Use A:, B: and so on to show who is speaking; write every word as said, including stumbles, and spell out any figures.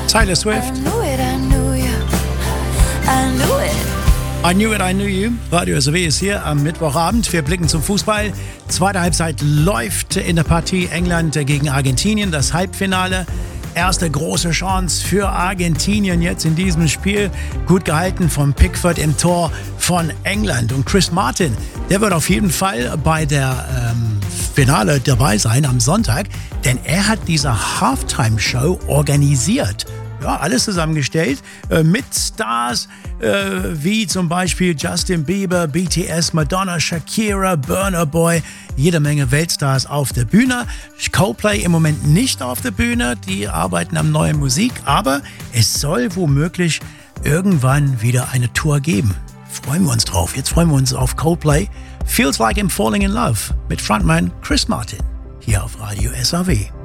A: Taylor Swift.
B: I knew it, I knew you. I knew it.
A: I Knew It, I Knew You. Radio S R W ist hier am Mittwochabend. Wir blicken zum Fußball. Zweite Halbzeit läuft in der Partie England gegen Argentinien. Das Halbfinale. Erste große Chance für Argentinien jetzt in diesem Spiel. Gut gehalten von Pickford im Tor von England. Und Chris Martin, der wird auf jeden Fall bei der ähm, Finale dabei sein am Sonntag. Denn er hat diese Halftime-Show organisiert. Ja, alles zusammengestellt äh, mit Stars äh, wie zum Beispiel Justin Bieber, B T S, Madonna, Shakira, Burna Boy, jede Menge Weltstars auf der Bühne. Coldplay im Moment nicht auf der Bühne, die arbeiten an neuer Musik, aber es soll womöglich irgendwann wieder eine Tour geben. Freuen wir uns drauf. Jetzt freuen wir uns auf Coldplay. Feels Like I'm Falling in Love mit Frontman Chris Martin hier auf Radio S R W.